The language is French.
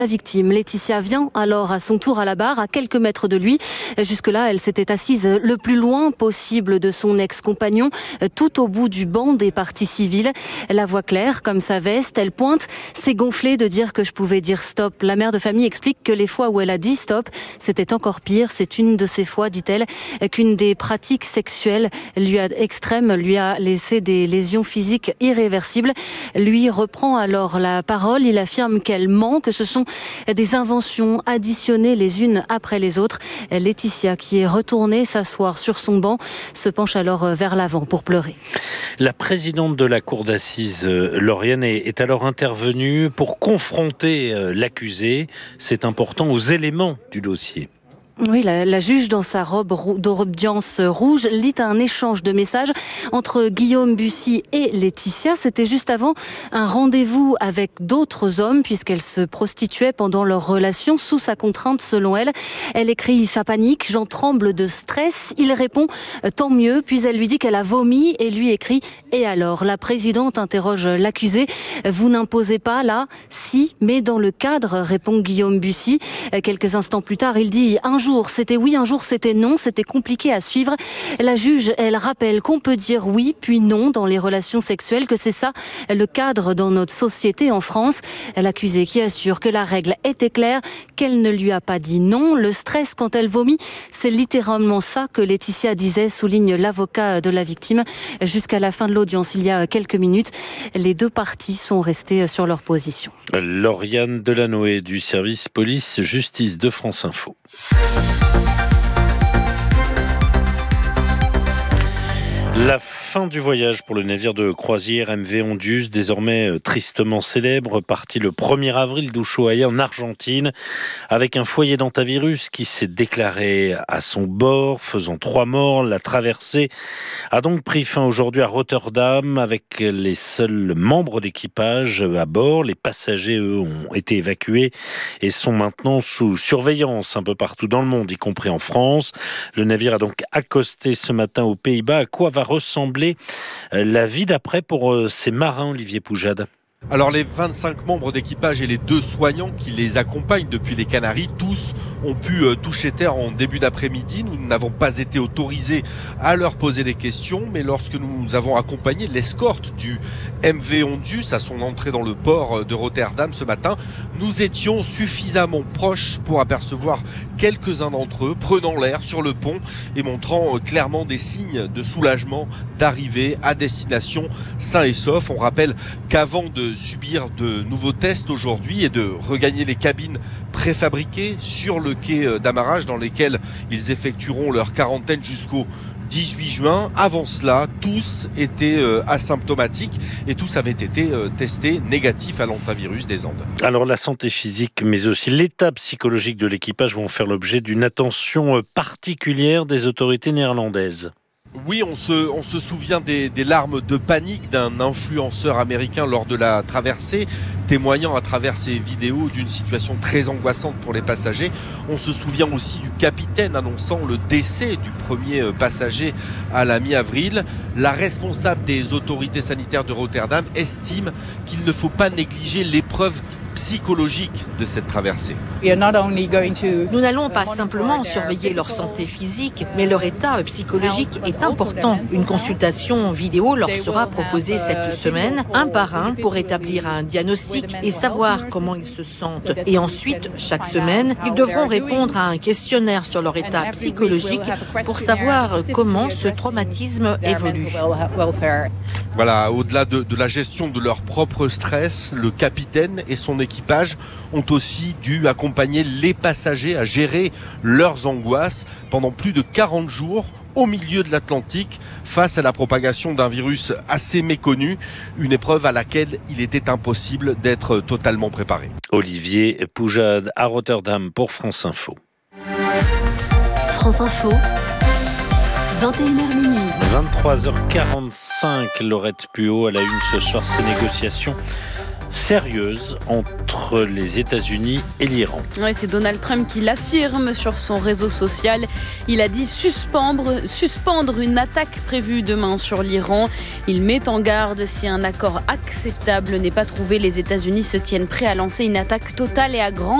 La victime, Laetitia, vient alors à son tour à la barre, à quelques mètres de lui. Jusque-là, elle s'était assise le plus loin possible de son ex-compagnon, tout au bout du banc des parties civiles. La voix claire, comme sa veste, elle pointe, c'est gonflé de dire que je pouvais dire stop. La mère de famille explique que les fois où elle a dit stop, c'était encore pire. C'est une de ces fois, dit-elle, qu'une des pratiques sexuelles extrêmes lui a laissé des lésions physiques irréversibles. Lui reprend alors la parole. Il affirme qu'elle ment, que ce sont des inventions additionnées les unes après les autres. Laetitia, qui est retournée s'asseoir sur son banc, se penche alors vers l'avant pour pleurer. La présidente de la cour d'assises, Lauriane, est alors intervenue pour confronter l'accusé. C'est important, aux éléments du dossier. Oui, la juge, dans sa robe d'audience rouge, lit un échange de messages entre Guillaume Bussy et Laetitia. C'était juste avant un rendez-vous avec d'autres hommes, puisqu'elle se prostituait pendant leur relation, sous sa contrainte selon elle. Elle écrit sa panique, j'en tremble de stress. Il répond tant mieux, puis elle lui dit qu'elle a vomi et lui écrit et alors. La présidente interroge l'accusé. Vous n'imposez pas là? Si, mais dans le cadre, répond Guillaume Bussy. Quelques instants plus tard, il dit un jour c'était oui, un jour c'était non, c'était compliqué à suivre. La juge, elle rappelle qu'on peut dire oui puis non dans les relations sexuelles, que c'est ça le cadre dans notre société en France. L'accusée qui assure que la règle était claire, qu'elle ne lui a pas dit non. Le stress quand elle vomit, c'est littéralement ça que Laetitia disait, souligne l'avocat de la victime. Jusqu'à la fin de l'audience, il y a quelques minutes, les deux parties sont restées sur leur position. Lauriane Delanoë du service police-justice de France Info. La fin du voyage pour le navire de croisière MV Ondius, désormais tristement célèbre, parti le 1er avril d'Ushuaia en Argentine, avec un foyer d'hantavirus qui s'est déclaré à son bord, faisant 3 morts. La traversée a donc pris fin aujourd'hui à Rotterdam, avec les seuls membres d'équipage à bord. Les passagers, eux, ont été évacués et sont maintenant sous surveillance un peu partout dans le monde, y compris en France. Le navire a donc accosté ce matin aux Pays-Bas. À quoi va ressembler la vie d'après pour ces marins, Olivier Poujade? Alors les 25 membres d'équipage et les 2 soignants qui les accompagnent depuis les Canaries, tous ont pu toucher terre en début d'après-midi. Nous n'avons pas été autorisés à leur poser des questions, mais lorsque nous avons accompagné l'escorte du MV Ondius à son entrée dans le port de Rotterdam ce matin, nous étions suffisamment proches pour apercevoir quelques-uns d'entre eux prenant l'air sur le pont et montrant clairement des signes de soulagement d'arriver à destination sains et saufs. On rappelle qu'avant de subir de nouveaux tests aujourd'hui et de regagner les cabines préfabriquées sur le quai d'amarrage dans lesquelles ils effectueront leur quarantaine jusqu'au 18 juin. Avant cela, tous étaient asymptomatiques et tous avaient été testés négatifs à l'hantavirus des Andes. Alors la santé physique mais aussi l'état psychologique de l'équipage vont faire l'objet d'une attention particulière des autorités néerlandaises. Oui, on se souvient des larmes de panique d'un influenceur américain lors de la traversée, témoignant à travers ses vidéos d'une situation très angoissante pour les passagers. On se souvient aussi du capitaine annonçant le décès du premier passager à la mi-avril. La responsable des autorités sanitaires de Rotterdam estime qu'il ne faut pas négliger l'épreuve psychologique de cette traversée. Nous n'allons pas simplement surveiller leur santé physique, mais leur état psychologique est important. Une consultation vidéo leur sera proposée cette semaine, un par un, pour établir un diagnostic et savoir comment ils se sentent. Et ensuite, chaque semaine, ils devront répondre à un questionnaire sur leur état psychologique pour savoir comment ce traumatisme évolue. Voilà, au-delà de la gestion de leur propre stress, le capitaine et son équipage ont aussi dû accompagner les passagers à gérer leurs angoisses pendant plus de 40 jours au milieu de l'Atlantique face à la propagation d'un virus assez méconnu, une épreuve à laquelle il était impossible d'être totalement préparé. Olivier Poujade à Rotterdam pour France Info. France Info, 21h minuit. 23h45, Laurette Puot à la une ce soir, ces négociations sérieuse entre les États-Unis et l'Iran. Ouais, c'est Donald Trump qui l'affirme sur son réseau social. Il a dit suspendre une attaque prévue demain sur l'Iran. Il met en garde, si un accord acceptable n'est pas trouvé, les États-Unis se tiennent prêts à lancer une attaque totale et à grande